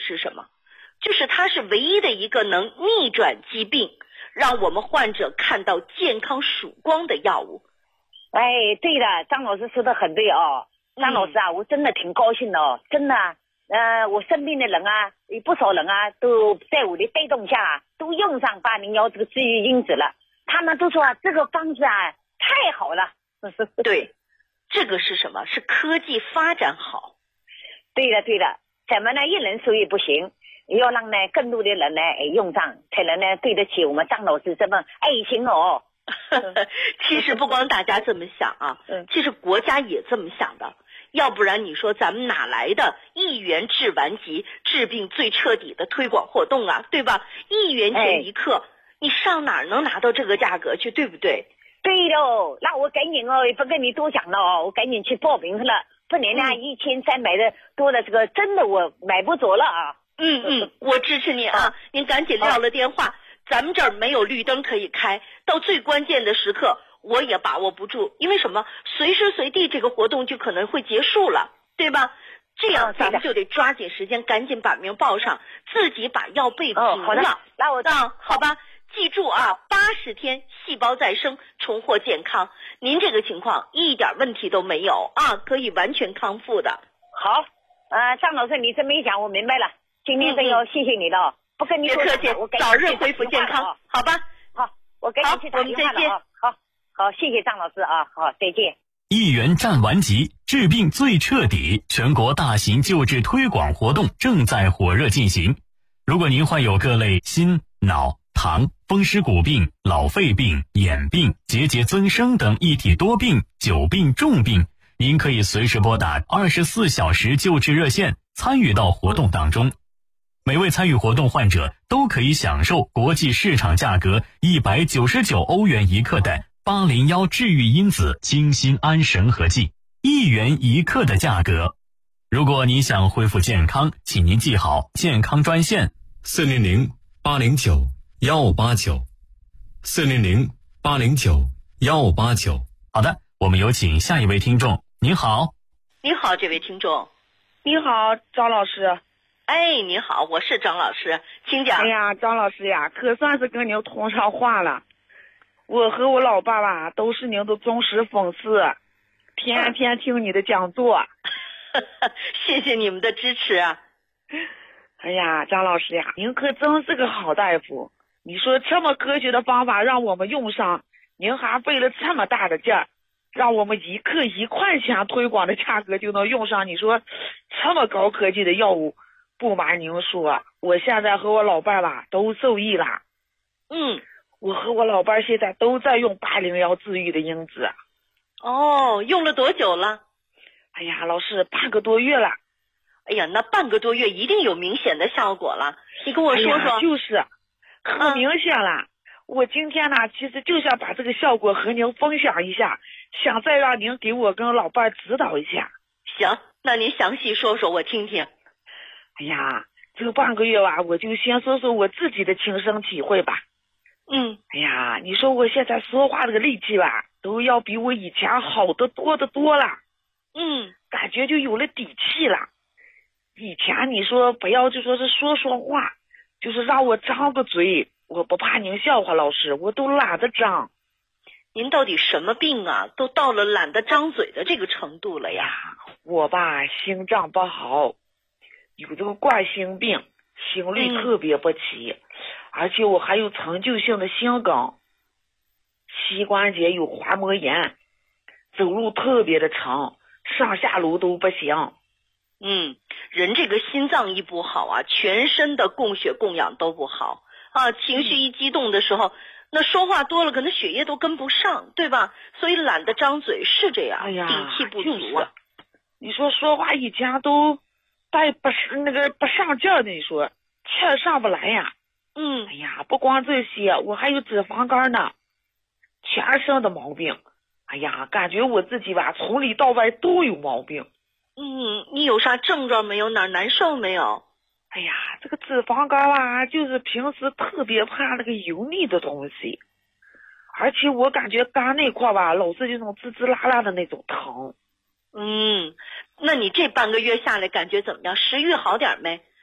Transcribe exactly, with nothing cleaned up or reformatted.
是什么？就是它是唯一的一个能逆转疾病，让我们患者看到健康曙光的药物。 哎，对的，张老师说的很对哦。张老师啊，嗯、我真的挺高兴的哦，真的。呃，我身边的人啊，有不少人啊，都在我的带动下、啊，都用上八零幺这个治愈因子了。他们都说、啊、这个方子啊太好了。 对，这个是什么？是科技发展好。 对的，对的。怎么呢？一人受益不行，要让呢更多的人呢用上，才能呢对得起我们张老师这份爱心哦。 其实不光大家这么想啊，其实国家也这么想的。要不然你说咱们哪来的一元治顽疾，治病最彻底的推广活动啊，对吧？一元钱一克，哎、你上哪能拿到这个价格去，对不对？ 对喽，那我赶紧哦，不跟你多讲了哦，我赶紧去报名了。不然呢，一千三百的多的这个真的我买不着了啊。 嗯嗯，我支持你啊，啊您赶紧撂了电话，啊、咱们这儿没有绿灯可以开，到最关键的时刻。我也把握不住，因为什么？随时随地这个活动就可能会结束了，对吧？这样咱们就得抓紧时间，赶紧把名报上，自己把药备足了。 哦、好的，那我啊，好吧，记住啊，八十天细胞再生，重获健康。您这个情况一点问题都没有啊，可以完全康复的。 好，呃，张老师，你这么一讲，我明白了。今天真要谢谢你了，嗯、不跟你别客气，早日恢复健康，好吧？ 好，我赶紧去打电话了啊。好。好，谢谢张老师啊！好，再见。 一元战顽疾，治病最彻底，全国大型救治推广活动正在火热进行。如果您患有各类心、脑、糖、风湿骨病、老肺病、眼病、结节增生等一体多病、久病重病，您可以随时拨打二十四小时救治热线，参与到活动当中。每位参与活动患者都可以享受国际市场价格一百九十九欧元一克的八零幺治愈因子清心安神合剂，一元一克的价格。如果您想恢复健康，请您记好健康专线四零零八零九幺八九，四零零八零九幺八九。 好的，我们有请下一位听众。您好。 你好，这位听众。 你好，张老师。 哎，你好，我是张老师，请讲。 哎呀，张老师呀，可算是跟您通上话了。我和我老爸爸都是您的忠实粉丝，天天听你的讲座。 谢谢你们的支持啊！ 哎呀，张老师呀，您可真是个好大夫。你说这么科学的方法让我们用上，您还费了这么大的劲儿，让我们一克一块钱推广的价格就能用上。你说这么高科技的药物，不瞒您说，我现在和我老伴吧都受益了。 嗯。 我和我老伴现在都在用八零幺治愈的因子。 哦，用了多久了？ 哎呀，老师，半个多月了。 哎呀，那半个多月一定有明显的效果了。你跟我说说。 哎、就是很明显了、嗯。我今天呢，其实就想把这个效果和您分享一下，想再让您给我跟老伴指导一下。 行，那您详细说说我听听。 哎呀，这半个月吧，我就先说说我自己的亲身体会吧。 嗯， 哎呀，你说我现在说话这个力气吧，都要比我以前好得多得多了。 嗯， 感觉就有了底气了。以前你说不要就说是说说话，就是让我张个嘴，我不怕您笑话，老师，我都懒得张。 您到底什么病啊？都到了懒得张嘴的这个程度了呀？ 我吧，心脏不好，有这个冠心病，心率特别不齐。嗯，而且我还有陈旧性的心梗，膝关节有滑膜炎，走路特别的长，上下楼都不行。 嗯，人这个心脏一不好啊，全身的供血供氧都不好啊，情绪一激动的时候，那说话多了，可能血液都跟不上，对吧？所以懒得张嘴是这样， 哎呀， 底气不足啊。 就是、你说说话以前都带不是那个不上劲儿的，你说气儿上不来呀。 嗯， 哎呀，不光这些，我还有脂肪肝呢，全身的毛病。哎呀，感觉我自己吧，从里到外都有毛病。 嗯，你有啥症状没有？哪儿难受没有？ 哎呀，这个脂肪肝吧，就是平时特别怕那个油腻的东西，而且我感觉肝那块吧，老是这种滋滋啦啦的那种疼。 嗯，那你这半个月下来感觉怎么样？食欲好点没？